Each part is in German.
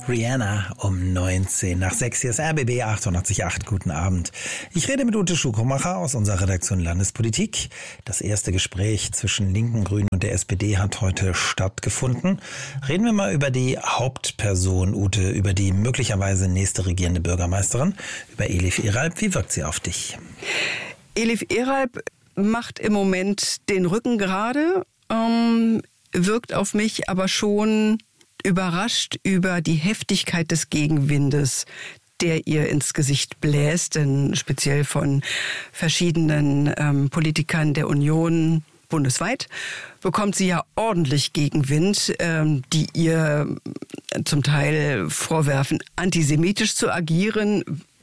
Rihanna um 19 nach 6. Hier ist RBB 88.8. Guten Abend. Ich rede mit Ute Schumacher aus unserer Redaktion Landespolitik. Das erste Gespräch zwischen Linken, Grünen und der SPD hat heute stattgefunden. Reden wir mal über die Hauptperson, Ute, über die möglicherweise nächste regierende Bürgermeisterin, über Elif Eralp. Wie wirkt sie auf dich? Elif Eralp macht im Moment den Rücken gerade, wirkt auf mich aber schon überrascht über die Heftigkeit des Gegenwindes, der ihr ins Gesicht bläst, denn speziell von verschiedenen Politikern der Union bundesweit bekommt sie ja ordentlich Gegenwind, die ihr zum Teil vorwerfen, antisemitisch zu agieren.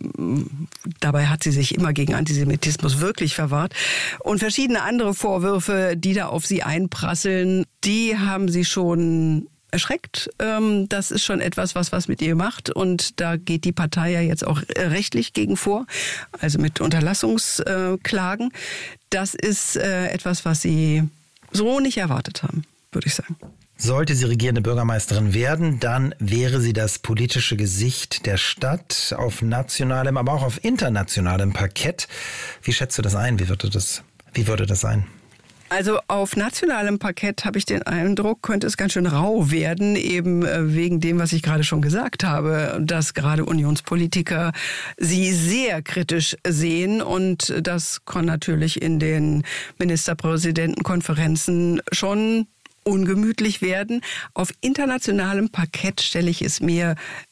Dabei hat sie sich immer gegen Antisemitismus wirklich verwahrt. Und verschiedene andere Vorwürfe, die da auf sie einprasseln, die haben sie schon erschreckt. Das ist schon etwas, was mit ihr macht. Und da geht die Partei ja jetzt auch rechtlich gegen vor, also mit Unterlassungsklagen. Das ist etwas, was sie so nicht erwartet haben, würde ich sagen. Sollte sie regierende Bürgermeisterin werden, dann wäre sie das politische Gesicht der Stadt auf nationalem, aber auch auf internationalem Parkett. Wie schätzt du das ein? Wie würde das sein? Also auf nationalem Parkett habe ich den Eindruck, könnte es ganz schön rau werden, eben wegen dem, was ich gerade schon gesagt habe, dass gerade Unionspolitiker sie sehr kritisch sehen und das kann natürlich in den Ministerpräsidentenkonferenzen schon ungemütlich werden. Auf internationalem Parkett stelle ich es mir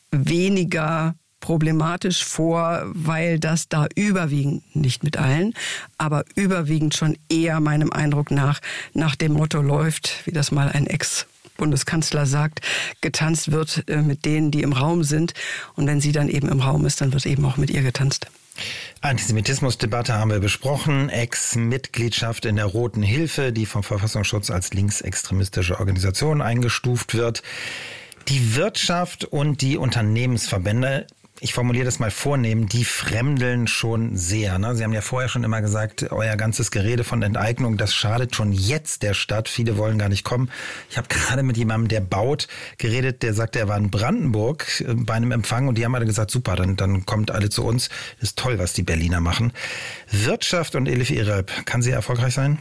weniger problematisch vor, weil das da überwiegend, nicht mit allen, aber überwiegend schon eher meinem Eindruck nach dem Motto läuft, wie das mal ein Ex-Bundeskanzler sagt, getanzt wird mit denen, die im Raum sind. Und wenn sie dann eben im Raum ist, dann wird eben auch mit ihr getanzt. Antisemitismusdebatte haben wir besprochen. Ex-Mitgliedschaft in der Roten Hilfe, die vom Verfassungsschutz als linksextremistische Organisation eingestuft wird. Die Wirtschaft und die Unternehmensverbände, ich formuliere das mal vornehm, die fremdeln schon sehr. Ne? Sie haben ja vorher schon immer gesagt, euer ganzes Gerede von Enteignung, das schadet schon jetzt der Stadt. Viele wollen gar nicht kommen. Ich habe gerade mit jemandem, der baut, geredet, der sagte, er war in Brandenburg bei einem Empfang und die haben alle gesagt, super, dann kommt alle zu uns. Das ist toll, was die Berliner machen. Wirtschaft und Elif Eralp, kann sie erfolgreich sein?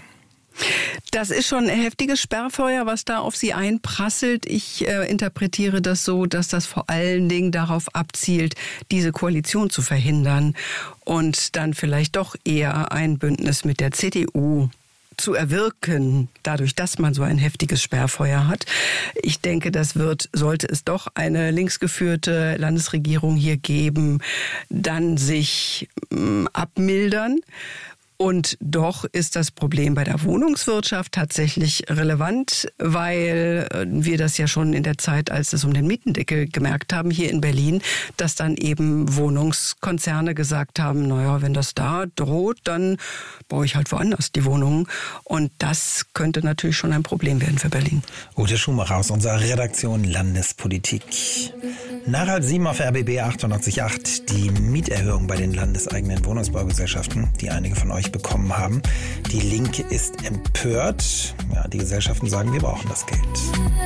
Das ist schon ein heftiges Sperrfeuer, was da auf sie einprasselt. Ich interpretiere das so, dass das vor allen Dingen darauf abzielt, diese Koalition zu verhindern und dann vielleicht doch eher ein Bündnis mit der CDU zu erwirken, dadurch, dass man so ein heftiges Sperrfeuer hat. Ich denke, sollte es doch eine linksgeführte Landesregierung hier geben, dann sich abmildern. Und doch ist das Problem bei der Wohnungswirtschaft tatsächlich relevant, weil wir das ja schon in der Zeit, als es um den Mietendeckel gemerkt haben, hier in Berlin, dass dann eben Wohnungskonzerne gesagt haben, naja, wenn das da droht, dann baue ich halt woanders die Wohnungen. Und das könnte natürlich schon ein Problem werden für Berlin. Ute Schumacher aus unserer Redaktion Landespolitik. Nach halb 7 auf RBB 88.8 die Mieterhöhung bei den landeseigenen Wohnungsbaugesellschaften, die einige von euch bekommen haben. Die Linke ist empört. Ja, die Gesellschaften sagen, wir brauchen das Geld.